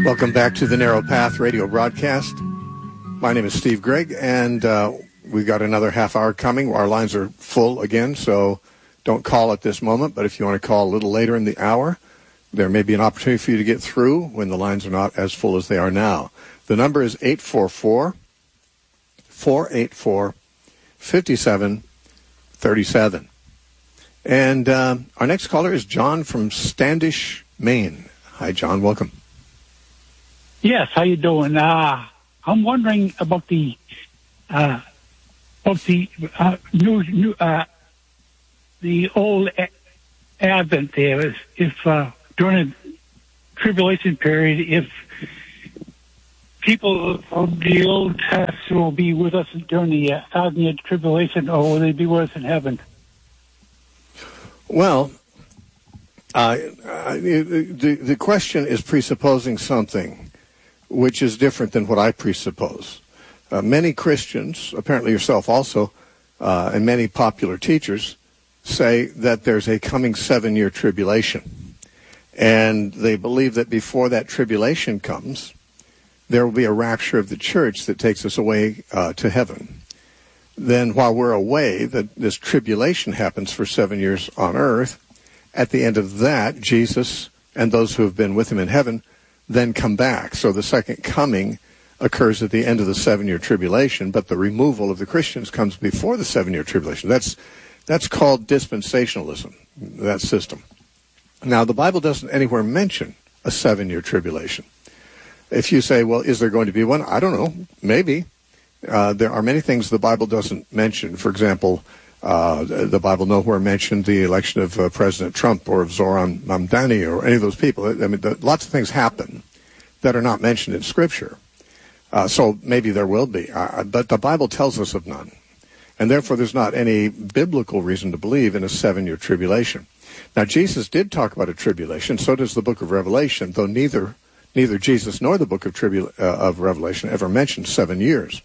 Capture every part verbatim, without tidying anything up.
Welcome back to the Narrow Path radio broadcast. My name is Steve Gregg, and uh, we've got another half hour coming. Our lines are full again, so don't call at this moment, but if you want to call a little later in the hour, there may be an opportunity for you to get through when the lines are not as full as they are now. The number is eight four four, four eight four, five seven three seven. And uh, our next caller is John from Standish, Maine. Hi, John. Welcome. Yes, how you doing? Uh, I'm wondering about the uh, about the uh, new, new uh, the old a- Advent there. If, if uh, during the tribulation period, if people from the Old Testament will be with us during the uh, thousand-year tribulation, or will they be with us in heaven? Well, uh, the the question is presupposing something which is different than what I presuppose. Uh, many Christians, apparently yourself also, uh, and many popular teachers say that there's a coming seven-year tribulation. And they believe that before that tribulation comes, there will be a rapture of the church that takes us away uh, to heaven. Then while we're away, that this tribulation happens for seven years on earth. At the end of that, Jesus and those who have been with him in heaven then come back. So the second coming occurs at the end of the seven-year tribulation, but the removal of the Christians comes before the seven-year tribulation. That's that's called dispensationalism, that system. Now, the Bible doesn't anywhere mention a seven-year tribulation. If you say, well, is there going to be one? I don't know. Maybe. Uh, there are many things the Bible doesn't mention. For example, uh, the Bible nowhere mentioned the election of uh, President Trump or of Zoran Mamdani or any of those people. I mean, the, lots of things happen that are not mentioned in Scripture. Uh, so maybe there will be. Uh, but the Bible tells us of none. And therefore, there's not any biblical reason to believe in a seven-year tribulation. Now, Jesus did talk about a tribulation. So does the book of Revelation, though neither neither Jesus nor the book of, Tribula- uh, of Revelation ever mentioned seven years.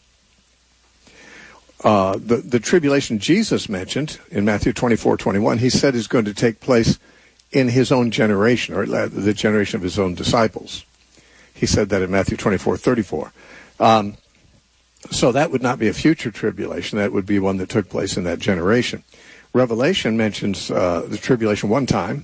Uh, the, the tribulation Jesus mentioned in Matthew twenty-four twenty-one, he said is going to take place in his own generation, or the generation of his own disciples. He said that in Matthew twenty-four thirty-four. Um, so that would not be a future tribulation. That would be one that took place in that generation. Revelation mentions uh, the tribulation one time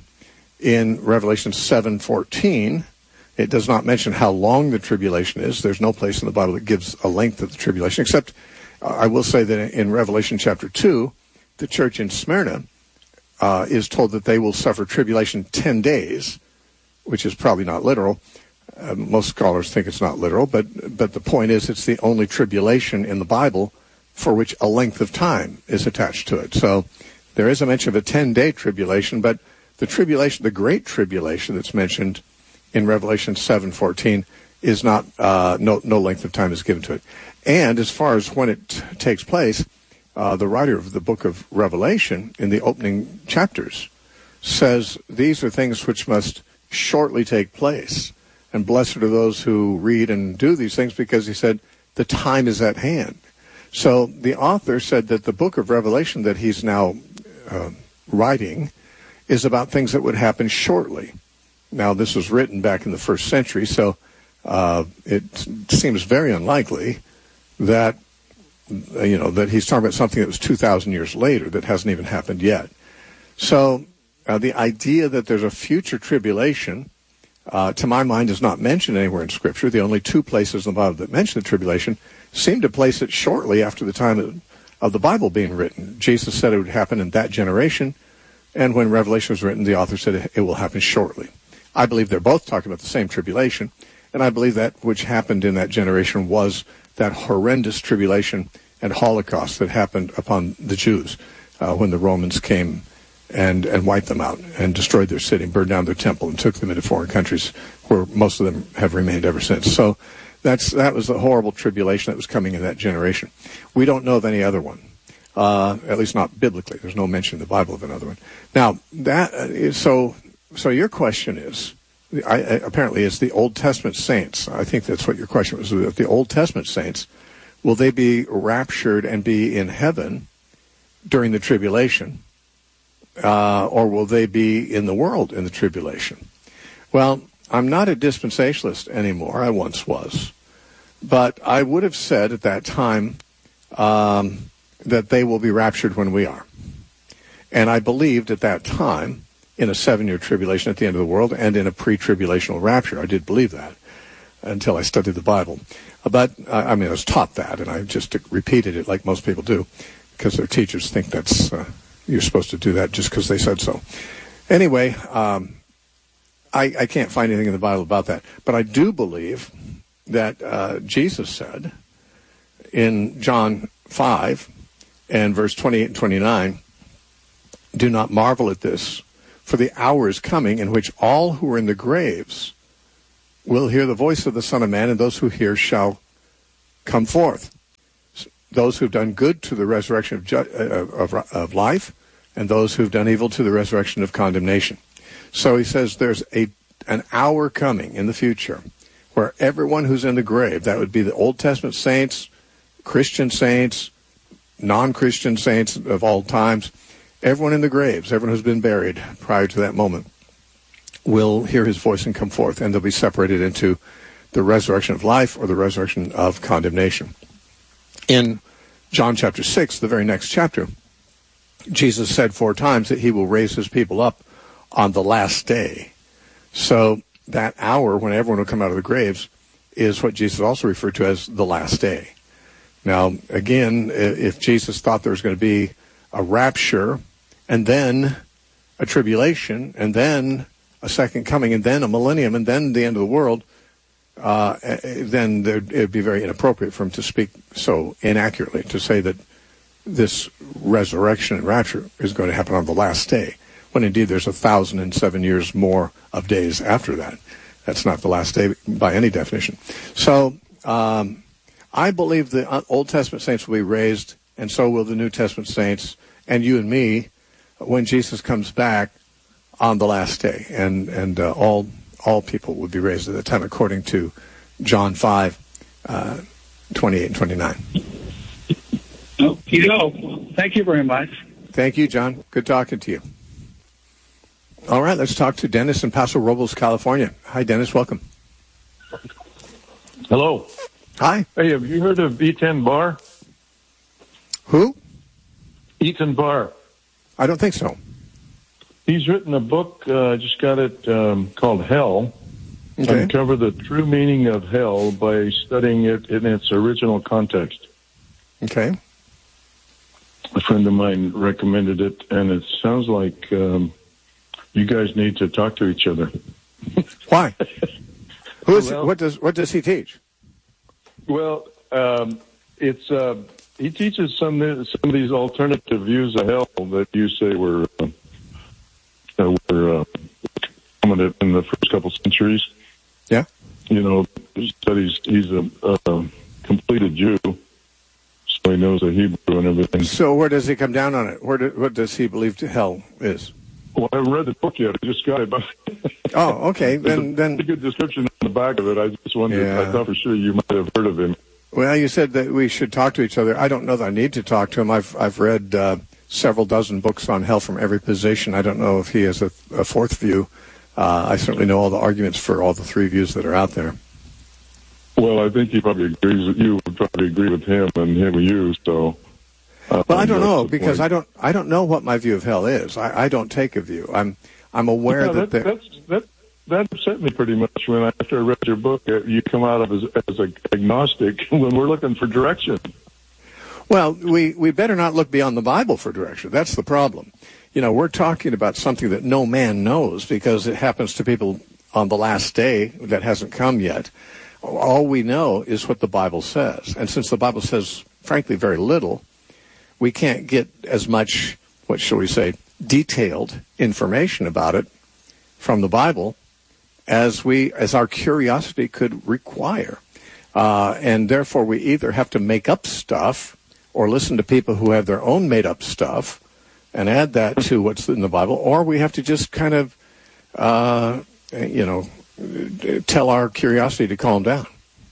in Revelation seven fourteen. It does not mention how long the tribulation is. There's no place in the Bible that gives a length of the tribulation, except I will say that in Revelation chapter two, the church in Smyrna uh, is told that they will suffer tribulation ten days, which is probably not literal. Uh, most scholars think it's not literal, but but the point is it's the only tribulation in the Bible for which a length of time is attached to it. So there is a mention of a ten-day tribulation, but the tribulation, the great tribulation that's mentioned in Revelation seven fourteen is not, uh, no, no length of time is given to it. And as far as when it t- takes place, uh, the writer of the book of Revelation in the opening chapters says these are things which must shortly take place. And blessed are those who read and do these things, because he said the time is at hand. So the author said that the book of Revelation that he's now uh, writing is about things that would happen shortly. Now, this was written back in the first century, so uh, it seems very unlikely that, you know, that he's talking about something that was two thousand years later that hasn't even happened yet. So uh, the idea that there's a future tribulation, uh, to my mind, is not mentioned anywhere in Scripture. The only two places in the Bible that mention the tribulation seem to place it shortly after the time of, of the Bible being written. Jesus said it would happen in that generation, and when Revelation was written, the author said it, it will happen shortly. I believe they're both talking about the same tribulation, and I believe that which happened in that generation was that horrendous tribulation and Holocaust that happened upon the Jews uh, when the Romans came and, and wiped them out and destroyed their city, burned down their temple, and took them into foreign countries where most of them have remained ever since. So that's that was the horrible tribulation that was coming in that generation. We don't know of any other one, uh, at least not biblically. There's no mention in the Bible of another one. Now, that is, so so your question is, I, I, apparently it's the Old Testament saints. I think that's what your question was. The Old Testament saints, will they be raptured and be in heaven during the tribulation, uh, or will they be in the world in the tribulation? Well, I'm not a dispensationalist anymore. I once was. But I would have said at that time um, that they will be raptured when we are. And I believed at that time in a seven-year tribulation at the end of the world and in a pre-tribulational rapture. I did believe that until I studied the Bible. But, uh, I mean, I was taught that, and I just repeated it like most people do, because their teachers think that's, uh, you're supposed to do that just because they said so. Anyway, um, I, I can't find anything in the Bible about that. But I do believe that uh, Jesus said in John five and verse twenty-eight and twenty-nine, "Do not marvel at this, for the hour is coming in which all who are in the graves will hear the voice of the Son of Man, and those who hear shall come forth. Those who've done good to the resurrection of, ju- uh, of, of life, and those who've done evil to the resurrection of condemnation." So he says there's a an hour coming in the future where everyone who's in the grave, that would be the Old Testament saints, Christian saints, non-Christian saints of all times, everyone in the graves, everyone who's been buried prior to that moment, will hear his voice and come forth, and they'll be separated into the resurrection of life or the resurrection of condemnation. In John chapter six, the very next chapter, Jesus said four times that he will raise his people up on the last day. So that hour when everyone will come out of the graves is what Jesus also referred to as the last day. Now, again, if Jesus thought there was going to be a rapture and then a tribulation and then a second coming and then a millennium and then the end of the world, uh, then it would be very inappropriate for him to speak so inaccurately, to say that this resurrection and rapture is going to happen on the last day, when indeed there's a thousand and seven years more of days after that. That's not the last day by any definition. So um, I believe the Old Testament saints will be raised, and so will the New Testament saints, and you and me, when Jesus comes back on the last day. And, and uh, all all people will be raised at that time, according to John five, uh, twenty-eight and twenty-nine. You know, thank you very much. Thank you, John. Good talking to you. All right, let's talk to Dennis in Paso Robles, California. Hi, Dennis. Welcome. Hello. Hi. Hey, have you heard of Eitan Bar? Who? Eitan Bar. I don't think so. He's written a book, I uh, just got it, um, called Hell. Okay. Uncover the true meaning of hell by studying it in its original context. Okay. A friend of mine recommended it, and it sounds like um, you guys need to talk to each other. Why? Who is? Well, what does What does he teach? Well, um, it's uh, he teaches some some of these alternative views of hell that you say were uh, were uh, prominent in the first couple centuries. Yeah. You know, studies. He's a, a completed Jew. So he knows the Hebrew and everything. So where does he come down on it? Where do, what does he believe hell is? Well, I haven't read the book yet. I just got it. But oh, okay. Then, a, then a good description on the back of it. I just wondered. Yeah. I thought for sure you might have heard of him. Well, you said that we should talk to each other. I don't know that I need to talk to him. I've I've read uh, several dozen books on hell from every position. I don't know if he has a, a fourth view. Uh, I certainly know all the arguments for all the three views that are out there. Well, I think he probably agrees with you. Would probably agree with him, and him with you. So. Uh, well, I don't know because point. I don't I don't know what my view of hell is. I, I don't take a view. I'm I'm aware yeah, that, that there. That's, that that upset me pretty much when I, after I read your book. You come out of as, as an agnostic when we're looking for direction. Well, we we better not look beyond the Bible for direction. That's the problem. You know, we're talking about something that no man knows because it happens to people on the last day that hasn't come yet. All we know is what the Bible says. And since the Bible says, frankly, very little, we can't get as much, what shall we say, detailed information about it from the Bible as we, as our curiosity could require. Uh, and therefore, we either have to make up stuff or listen to people who have their own made-up stuff and add that to what's in the Bible, or we have to just kind of, uh, you know, tell our curiosity to calm down.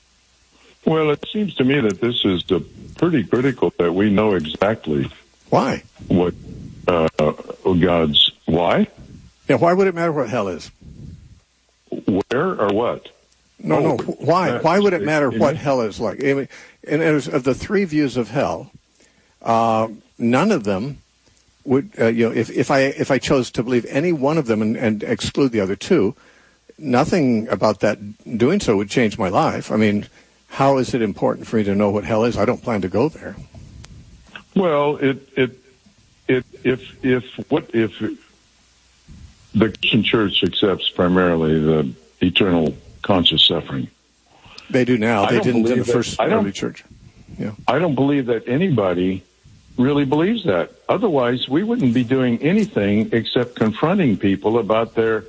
Well, it seems to me that this is uh, pretty critical that we know exactly why what uh, God's why. Yeah, why would it matter what hell is? Where or what? No, oh, no. Why? uh, Why would it matter you what know? hell is like? I mean, and as of the three views of hell, uh, none of them would, uh, you know, if, if I if I chose to believe any one of them and, and exclude the other two, nothing about that doing so would change my life. I mean, how is it important for me to know what hell is? I don't plan to go there. Well, it it it if if what if the Christian Church accepts primarily the eternal conscious suffering. They do now. I They don't didn't in the believe that- first I don't- early church. Yeah. I don't believe that anybody really believes that. Otherwise, we wouldn't be doing anything except confronting people about their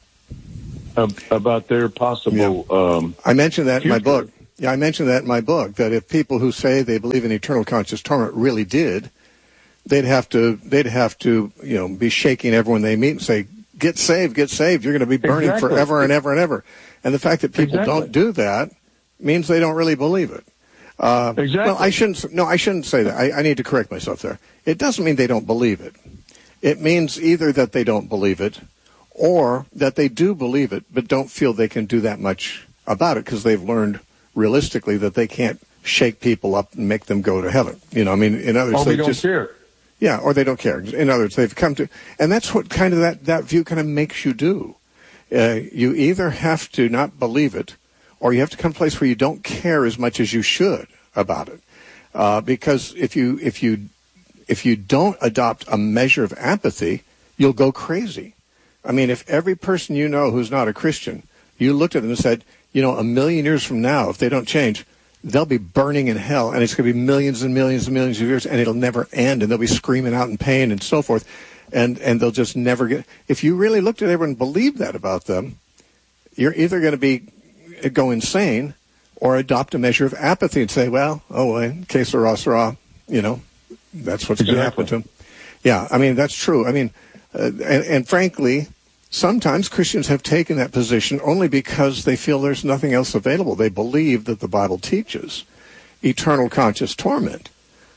uh, about their possible. Um, I mentioned that in my future. book. Yeah, I mentioned that in my book, that if people who say they believe in eternal conscious torment really did, they'd have to they'd have to you know be shaking everyone they meet and say, "Get saved, get saved! You're going to be burning Exactly. forever and ever and ever." And the fact that people Exactly. don't do that means they don't really believe it. Uh, Exactly. Well, I shouldn't. No, I shouldn't say that. I, I need to correct myself there. It doesn't mean they don't believe it. It means either that they don't believe it, or that they do believe it but don't feel they can do that much about it because they've learned realistically that they can't shake people up and make them go to heaven. You know, I mean, in other words, oh, we they don't just care. yeah, or they don't care. In other words, they've come to, and that's what kind of that that view kind of makes you do. Uh, you either have to not believe it, or you have to come to a place where you don't care as much as you should about it. Uh, because if you if you if you don't adopt a measure of apathy, you'll go crazy. I mean, if every person you know who's not a Christian, you looked at them and said, you know, a million years from now, if they don't change, they'll be burning in hell, and it's going to be millions and millions and millions of years, and it'll never end, and they'll be screaming out in pain and so forth, and and they'll just never get. If you really looked at everyone and believed that about them, you're either going to be go insane or adopt a measure of apathy and say, well, oh, well, que sera, sera, you know, that's what's going to happen to them. Yeah, I mean, that's true. I mean, uh, and, and frankly, sometimes Christians have taken that position only because they feel there's nothing else available. They believe that the Bible teaches eternal conscious torment.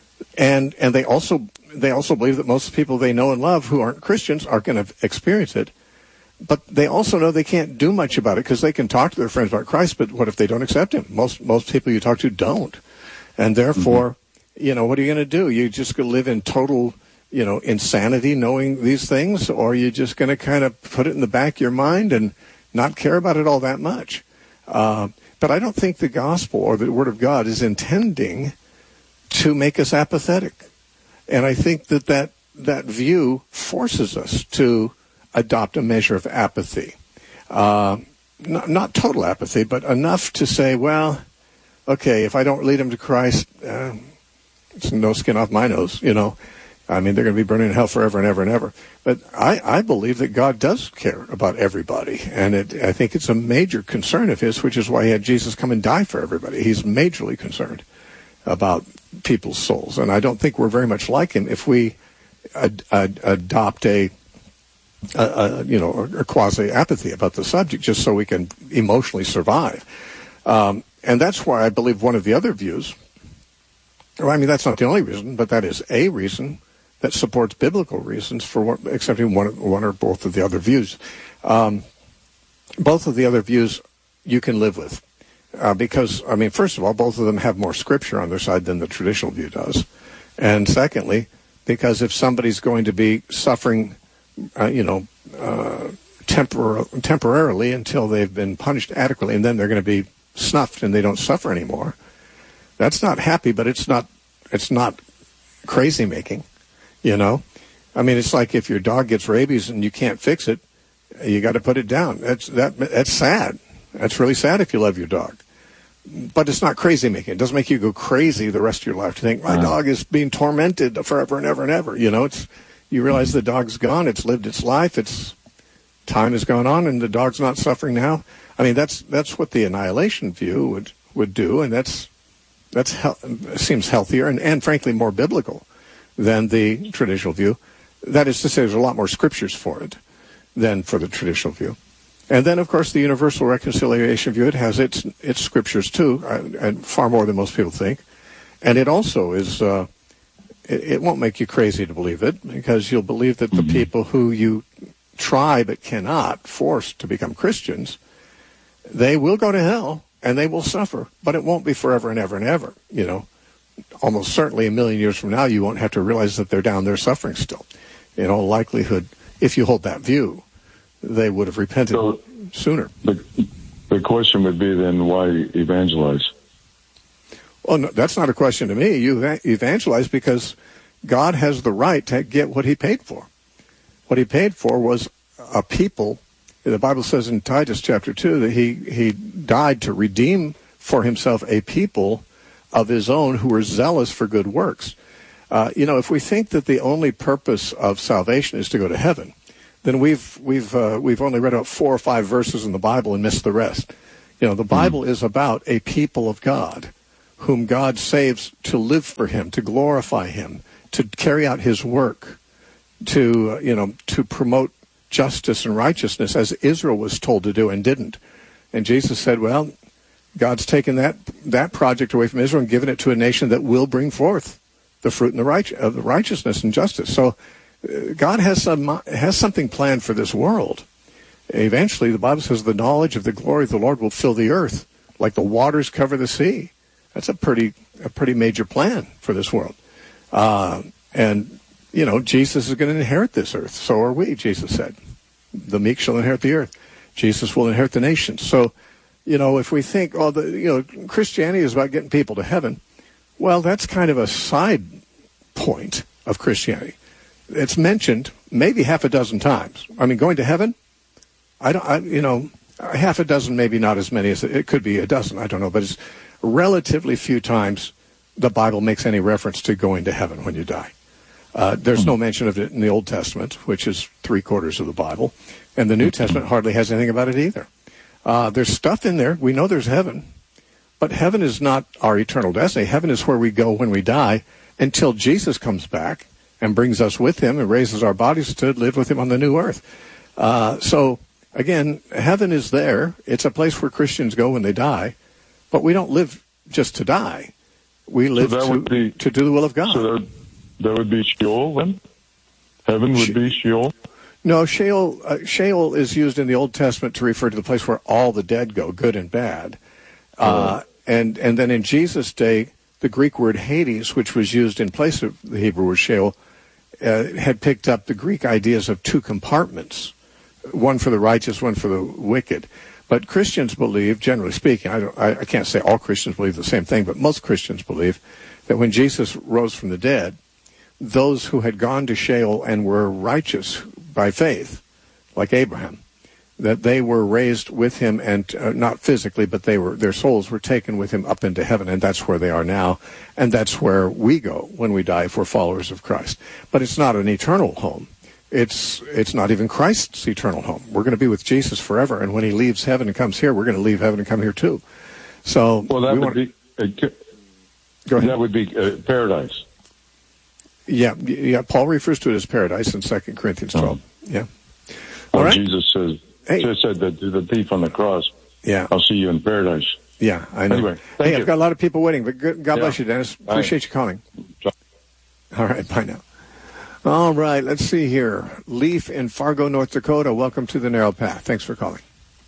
And and they also they also believe that most people they know and love who aren't Christians are going to experience it. But they also know they can't do much about it because they can talk to their friends about Christ, but what if they don't accept him? Most most people you talk to don't. And therefore, mm-hmm. you know, what are you going to do? You just going to live in total, you know, insanity knowing these things, or are you just going to kind of put it in the back of your mind and not care about it all that much? Uh, but I don't think the gospel or the Word of God is intending to make us apathetic. And I think that that, that view forces us to adopt a measure of apathy. Uh, not, not total apathy, but enough to say, well, okay, if I don't lead them to Christ, uh, it's no skin off my nose, you know. I mean, they're going to be burning in hell forever and ever and ever. But I, I believe that God does care about everybody. And it, I think it's a major concern of his, which is why he had Jesus come and die for everybody. He's majorly concerned about people's souls. And I don't think we're very much like him if we ad, ad, adopt a, a, a, you know, a quasi-apathy about the subject just so we can emotionally survive. Um, and that's why I believe one of the other views, well, I mean, that's not the only reason, but that is a reason that supports biblical reasons for what, accepting one, one or both of the other views. Um, both of the other views you can live with. Uh, because, I mean, first of all, both of them have more scripture on their side than the traditional view does. And secondly, because if somebody's going to be suffering, uh, you know, uh, tempor- temporarily until they've been punished adequately, and then they're going to be snuffed and they don't suffer anymore, that's not happy, but it's not, it's not crazy making, you know? I mean, it's like if your dog gets rabies and you can't fix it, you got to put it down. That's, that, that's sad. That's really sad if you love your dog. But it's not crazy making. It doesn't make you go crazy the rest of your life to think, my uh-huh. dog is being tormented forever and ever and ever. You know, it's, you realize the dog's gone. It's lived its life. It's, time has gone on and the dog's not suffering now. I mean, that's, that's what the annihilation view would, would do. And that's, that's, he- seems healthier and, and frankly more biblical than the traditional view. That is to say, there's a lot more scriptures for it than for the traditional view. And then, of course, the universal reconciliation view, it has its its scriptures, too, and far more than most people think. And it also is, uh, it, it won't make you crazy to believe it, because you'll believe that the mm-hmm. people who you try but cannot force to become Christians, they will go to hell and they will suffer, but it won't be forever and ever and ever. You know, almost certainly a million years from now, you won't have to realize that they're down there suffering still. In all likelihood, if you hold that view, they would have repented so sooner. The, the question would be then, why evangelize? Well, no, that's not a question to me. You evangelize because God has the right to get what he paid for. What he paid for was a people. The Bible says in Titus chapter two that he, he died to redeem for himself a people of his own who were zealous for good works. Uh, you know, if we think that the only purpose of salvation is to go to heaven, then we've we've uh, we've only read about four or five verses in the Bible and missed the rest. You know, the Bible mm-hmm. is about a people of God whom God saves to live for him, to glorify him, to carry out his work, to, uh, you know, to promote justice and righteousness as Israel was told to do and didn't. And Jesus said, well, God's taken that that project away from Israel and given it to a nation that will bring forth the fruit and the right, of the righteousness and justice. So uh, God has some has something planned for this world. Eventually, the Bible says the knowledge of the glory of the Lord will fill the earth like the waters cover the sea. That's a pretty a pretty major plan for this world. Uh, and, you know, Jesus is going to inherit this earth. So are we, Jesus said. The meek shall inherit the earth. Jesus will inherit the nations. So, you know, if we think, oh, the, you know, Christianity is about getting people to heaven, well, that's kind of a side point of Christianity. It's mentioned maybe half a dozen times. I mean, going to heaven, I don't, I, you know, half a dozen, maybe not as many as it could be a dozen. I don't know, but it's relatively few times the Bible makes any reference to going to heaven when you die. Uh, there's no mention of it in the Old Testament, which is three quarters of the Bible, and the New Testament hardly has anything about it either. Uh, there's stuff in there. We know there's heaven, but heaven is not our eternal destiny. Heaven is where we go when we die until Jesus comes back and brings us with him and raises our bodies to live with him on the new earth. Uh, so, again, heaven is there. It's a place where Christians go when they die, but we don't live just to die. We live so to, be, to do the will of God. So that, that would be Sheol then? Heaven would She- be Sheol? No, Sheol, uh, Sheol is used in the Old Testament to refer to the place where all the dead go, good and bad. Uh, oh. and, and then in Jesus' day, the Greek word Hades, which was used in place of the Hebrew word Sheol, uh, had picked up the Greek ideas of two compartments, one for the righteous, one for the wicked. But Christians believe, generally speaking, I, don't, I, I can't say all Christians believe the same thing, but most Christians believe that when Jesus rose from the dead, those who had gone to Sheol and were righteous by faith, like Abraham, that they were raised with him, and uh, not physically, but they were their souls were taken with him up into heaven, and that's where they are now, and that's where we go when we die if we're followers of Christ. But it's not an eternal home. It's it's not even Christ's eternal home. We're going to be with Jesus forever, and when he leaves heaven and comes here, we're going to leave heaven and come here too. So, well, that we would want... be uh, go ahead. That would be uh, paradise. Yeah, yeah. Paul refers to it as paradise in Second Corinthians twelve. Oh. Yeah. Well, all right. Jesus says, hey. just said that to the thief on the cross. Yeah. I'll see you in paradise. Yeah, I know. Anyway, hey, you. I've got a lot of people waiting, but good, God yeah. bless you, Dennis. Appreciate Bye. you calling. Bye. All right, bye now. All right, let's see here. Leaf in Fargo, North Dakota. Welcome to the Narrow Path. Thanks for calling.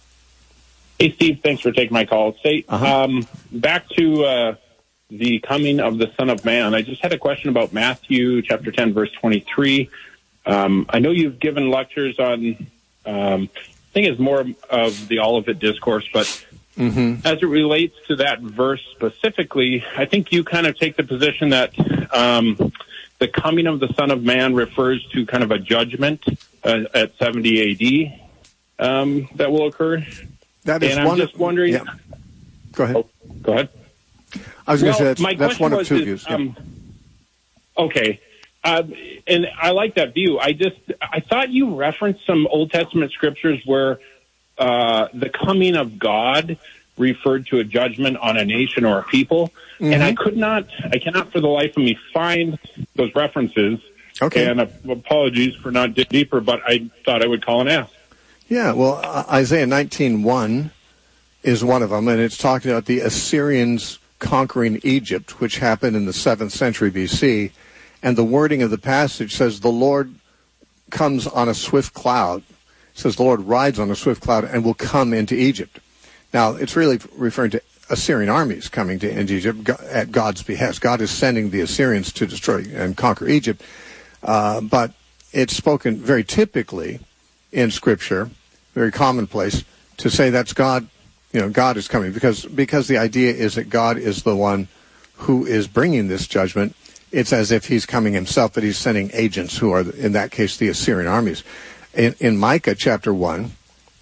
Hey, Steve. Thanks for taking my call. Say, uh-huh. um, back to uh, the coming of the Son of Man. I just had a question about Matthew chapter ten, verse twenty-three. Um, I know you've given lectures on, um, I think it's more of the Olivet Discourse, but mm-hmm. as it relates to that verse specifically, I think you kind of take the position that um, the coming of the Son of Man refers to kind of a judgment uh, at seventy A D um, that will occur. That is and one I'm just of, wondering. Yeah. Go ahead. Oh, go ahead. I was well, going to say that's, that's one of two is, views. Um, yeah. Okay. Uh, and I like that view. I just, I thought you referenced some Old Testament scriptures where uh, the coming of God referred to a judgment on a nation or a people. Mm-hmm. And I could not, I cannot for the life of me find those references. Okay. And uh, apologies for not digging deeper, but I thought I would call and ask. Yeah, well, uh, Isaiah nineteen one is one of them, and it's talking about the Assyrians conquering Egypt, which happened in the seventh century B C, and the wording of the passage says, the Lord comes on a swift cloud. It says the Lord rides on a swift cloud and will come into Egypt. Now, it's really referring to Assyrian armies coming to into Egypt at God's behest. God is sending the Assyrians to destroy and conquer Egypt. Uh, but it's spoken very typically in Scripture, very commonplace, to say that's God, you know, God is coming. Because, because the idea is that God is the one who is bringing this judgment. It's as if he's coming himself, but he's sending agents who are, in that case, the Assyrian armies. In, in Micah chapter one,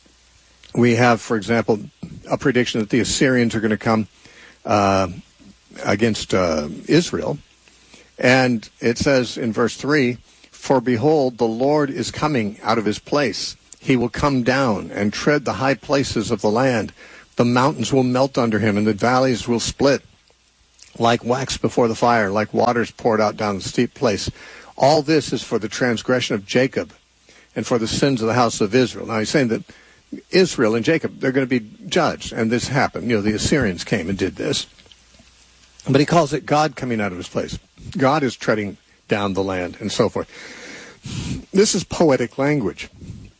we have, for example, a prediction that the Assyrians are going to come uh, against uh, Israel. And it says in verse three, "For behold, the Lord is coming out of his place. He will come down and tread the high places of the land. The mountains will melt under him, and the valleys will split like wax before the fire, like waters poured out down the steep place. All this is for the transgression of Jacob and for the sins of the house of Israel." Now he's saying that Israel and Jacob, they're going to be judged, and this happened. You know, the Assyrians came and did this. But he calls it God coming out of his place. God is treading down the land and so forth. This is poetic language.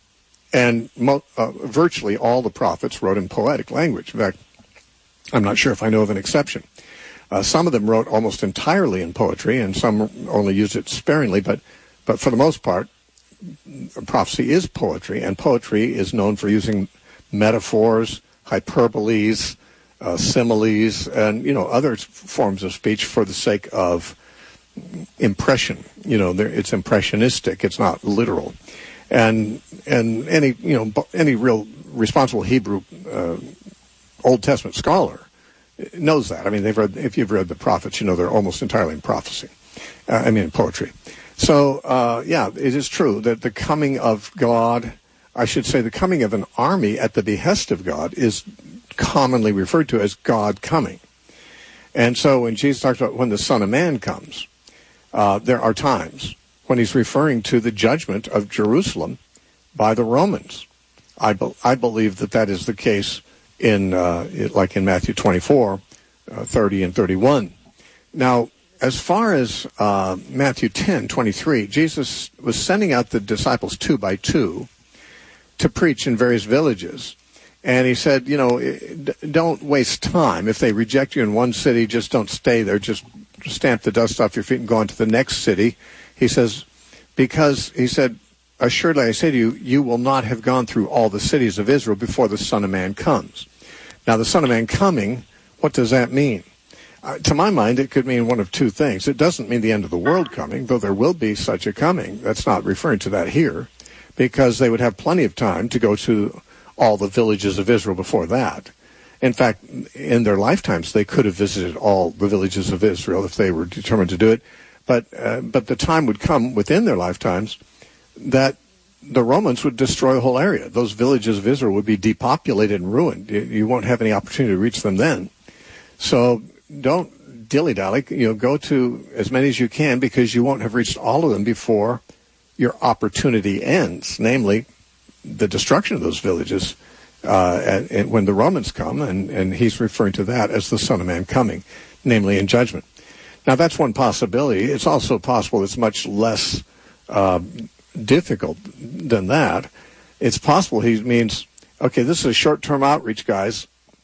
And mo- uh, virtually all the prophets wrote in poetic language. In fact, I'm not sure if I know of an exception. Uh, some of them wrote almost entirely in poetry, and some only used it sparingly, but, but for the most part, prophecy is poetry, and poetry is known for using metaphors, hyperboles, uh, similes, and, you know, other forms of speech for the sake of impression. You know, it's impressionistic. It's not literal. And and any, you know, any real responsible Hebrew uh, Old Testament scholar knows that. I mean, they've read, if you've read the prophets, you know they're almost entirely in prophecy. Uh, I mean, in poetry. So, uh, yeah, it is true that the coming of God, I should say the coming of an army at the behest of God, is commonly referred to as God coming. And so when Jesus talks about when the Son of Man comes, uh, there are times when he's referring to the judgment of Jerusalem by the Romans. I, be- I believe that that is the case in, uh, like in Matthew twenty-four, uh, thirty and thirty-one. Now, as far as uh, Matthew ten twenty-three, Jesus was sending out the disciples two by two to preach in various villages. And he said, you know, don't waste time. If they reject you in one city, just don't stay there. Just stamp the dust off your feet and go on to the next city. He says, because, he said, assuredly I say to you, you will not have gone through all the cities of Israel before the Son of Man comes. Now, the Son of Man coming, what does that mean? Uh, to my mind, it could mean one of two things. It doesn't mean the end of the world coming, though there will be such a coming. That's not referring to that here, because they would have plenty of time to go to all the villages of Israel before that. In fact, in their lifetimes, they could have visited all the villages of Israel if they were determined to do it. But uh, but the time would come within their lifetimes that the Romans would destroy the whole area. Those villages of Israel would be depopulated and ruined. You, you won't have any opportunity to reach them then. So don't dilly-dally. You know, go to as many as you can, because you won't have reached all of them before your opportunity ends, namely the destruction of those villages uh, and, and when the Romans come, and, and he's referring to that as the Son of Man coming, namely in judgment. Now, that's one possibility. It's also possible it's much less uh, difficult than that. It's possible he means, okay, this is a short-term outreach, guys.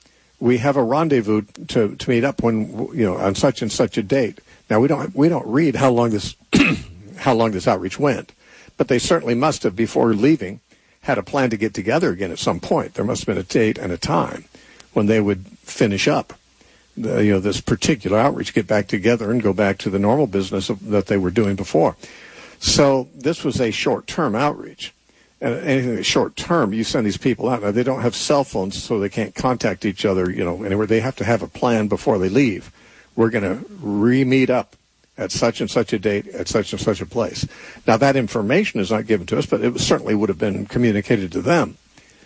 We have a rendezvous to, to meet up when, you know, on such and such a date. Now, we don't we don't read how long this how long this outreach went, but they certainly must have, before leaving, had a plan to get together again at some point. There must have been a date and a time when they would finish up The, you know, this particular outreach, get back together and go back to the normal business of, that they were doing before. So this was a short-term outreach. And anything that's short-term, you send these people out. Now, they don't have cell phones, so they can't contact each other, you know, anywhere. They have to have a plan before they leave. We're going to re-meet up at such and such a date at such and such a place. Now, that information is not given to us, but it certainly would have been communicated to them.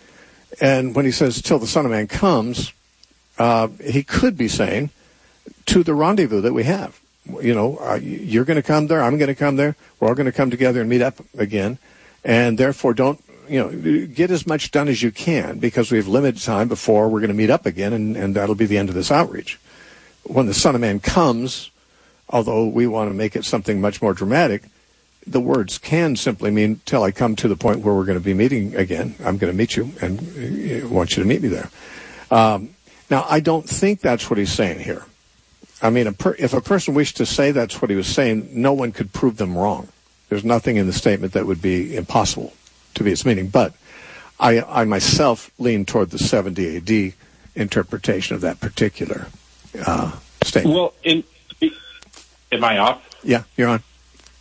And when he says, till the Son of Man comes, Uh, he could be saying to the rendezvous that we have, you know, uh, you're going to come there, I'm going to come there, we're all going to come together and meet up again, and therefore don't, you know, get as much done as you can, because we have limited time before we're going to meet up again, and, and that'll be the end of this outreach. When the Son of Man comes, although we want to make it something much more dramatic, the words can simply mean, till I come to the point where we're going to be meeting again, I'm going to meet you, and I want you to meet me there. Um, now, I don't think that's what he's saying here. I mean, a per, if a person wished to say that's what he was saying, no one could prove them wrong. There's nothing in the statement that would be impossible to be its meaning. But I, I myself lean toward the seventy A D interpretation of that particular uh, statement. Well, in, am I off? Yeah, you're on.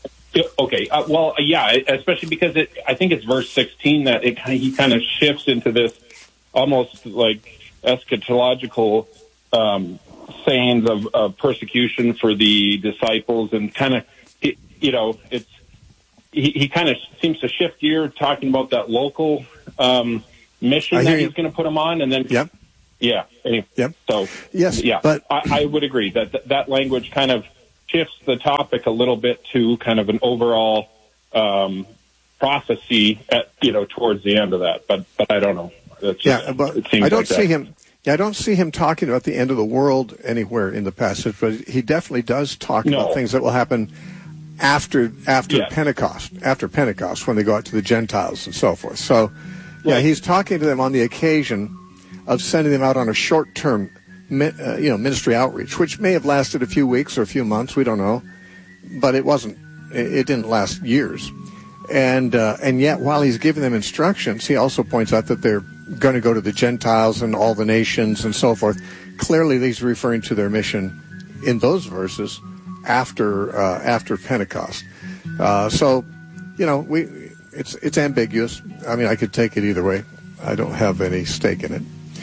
Okay. Uh, well, yeah, especially because it, I think it's verse sixteen that it he kind of shifts into this almost like eschatological um, sayings of, of persecution for the disciples, and kind of, you know, it's he, he kind of seems to shift gear, talking about that local um, mission that he's going to put them on, and then yep. yeah, anyway, yep. So yes, yeah, but I, I would agree that th- that language kind of shifts the topic a little bit to kind of an overall um, prophecy, at, you know, towards the end of that. But but I don't know. That's just, yeah, but it seems I don't like see that. him. Yeah, I don't see him talking about the end of the world anywhere in the passage, but he definitely does talk no. about things that will happen after after yes. Pentecost, after Pentecost, when they go out to the Gentiles and so forth. So, yeah, right. he's talking to them on the occasion of sending them out on a short-term, uh, you know, ministry outreach, which may have lasted a few weeks or a few months. We don't know, but it wasn't. It didn't last years. And uh, and yet, while he's giving them instructions, he also points out that they're going to go to the Gentiles and all the nations and so forth. Clearly, he's referring to their mission in those verses after uh, after Pentecost. Uh, so, you know, we it's it's ambiguous. I mean, I could take it either way. I don't have any stake in it.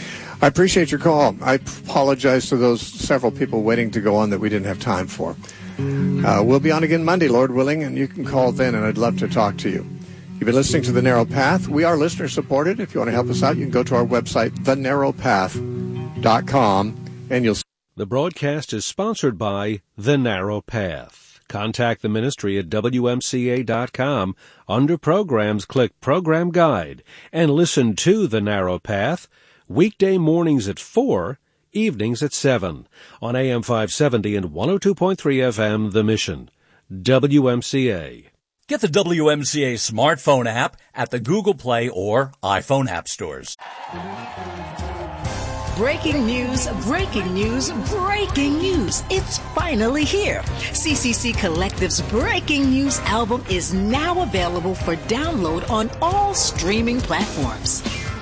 I appreciate your call. I apologize to those several people waiting to go on that we didn't have time for. Uh, we'll be on again Monday, Lord willing, and you can call then, and I'd love to talk to you. You've been listening to The Narrow Path. We are listener-supported. If you want to help us out, you can go to our website, the narrow path dot com, and you'll see. The broadcast is sponsored by The Narrow Path. Contact the ministry at W M C A dot com. Under Programs, click Program Guide, and listen to The Narrow Path weekday mornings at four, evenings at seven, on A M five seventy and one oh two point three F M, The Mission. W M C A. Get the W M C A smartphone app at the Google Play or iPhone app stores. Breaking news, breaking news, breaking news. It's finally here. C C C Collective's Breaking News album is now available for download on all streaming platforms.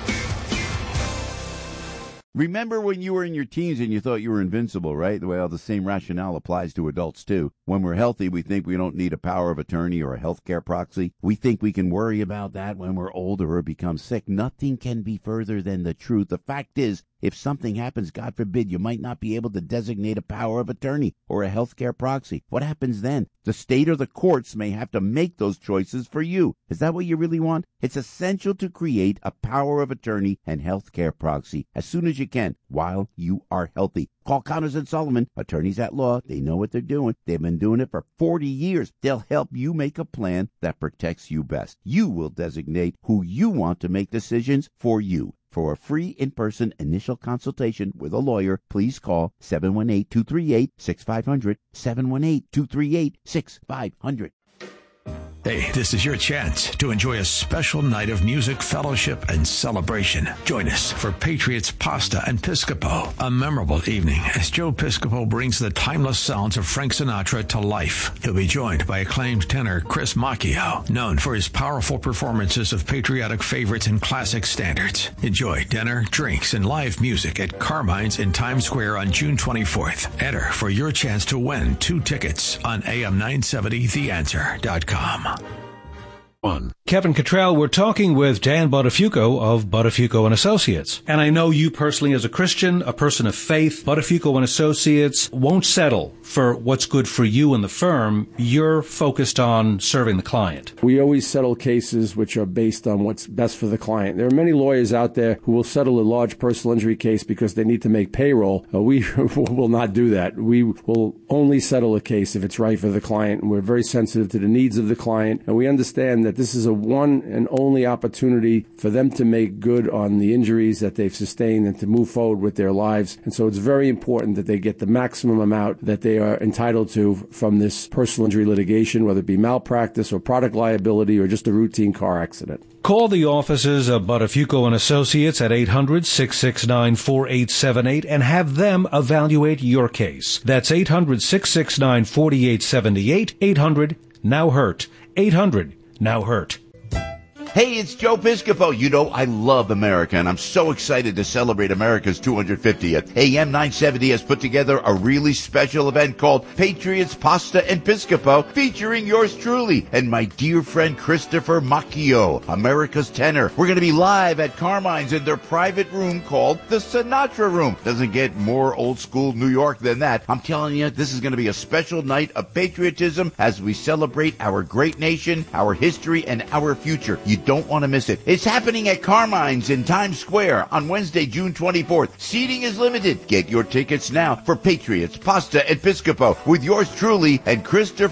Remember when you were in your teens and you thought you were invincible, right? Well, the same rationale applies to adults, too. When we're healthy, we think we don't need a power of attorney or a healthcare proxy. We think we can worry about that when we're older or become sick. Nothing can be further than the truth. The fact is, if something happens, God forbid, you might not be able to designate a power of attorney or a healthcare proxy. What happens then? The state or the courts may have to make those choices for you. Is that what you really want? It's essential to create a power of attorney and healthcare proxy as soon as you can while you are healthy. Call Connors and Sullivan, attorneys at law. They know what they're doing. They've been doing it for forty years. They'll help you make a plan that protects you best. You will designate who you want to make decisions for you. For a free in-person initial consultation with a lawyer, please call seven one eight, two three eight, six five zero zero, seven one eight, two three eight, six five zero zero. Hey, this is your chance to enjoy a special night of music, fellowship, and celebration. Join us for Patriots Pasta and Piscopo, a memorable evening as Joe Piscopo brings the timeless sounds of Frank Sinatra to life. He'll be joined by acclaimed tenor Chris Macchio, known for his powerful performances of patriotic favorites and classic standards. Enjoy dinner, drinks, and live music at Carmine's in Times Square on June twenty-fourth. Enter for your chance to win two tickets on A M nine seventy the answer dot com. One. Kevin Cottrell, we're talking with Dan Buttafuoco of Buttafuoco and Associates. And I know you personally as a Christian, a person of faith, Buttafuoco and Associates won't settle for what's good for you and the firm. You're focused on serving the client. We always settle cases which are based on what's best for the client. There are many lawyers out there who will settle a large personal injury case because they need to make payroll. Uh, we will not do that. We will only settle a case if it's right for the client. And we're very sensitive to the needs of the client. And we understand that this is a a one and only opportunity for them to make good on the injuries that they've sustained and to move forward with their lives. And so it's very important that they get the maximum amount that they are entitled to from this personal injury litigation, whether it be malpractice or product liability or just a routine car accident. Call the offices of Buttafuoco and Associates at eight hundred, six six nine, four eight seven eight and have them evaluate your case. That's eight hundred, six six nine, four eight seven eight, eight hundred, now hurt, eight hundred, now hurt. Hey, it's Joe Piscopo. You know, I love America, and I'm so excited to celebrate America's two hundred fiftieth. A M nine seventy has put together a really special event called Patriots, Pasta, and Piscopo, featuring yours truly and my dear friend Christopher Macchio, America's tenor. We're going to be live at Carmine's in their private room called the Sinatra Room. Doesn't get more old school New York than that. I'm telling you, this is going to be a special night of patriotism as we celebrate our great nation, our history, and our future. You don't want to miss it. It's happening at Carmine's in Times Square on Wednesday, June twenty-fourth. Seating is limited. Get your tickets now for Patriots, Pasta, and Piscopo with yours truly and Christopher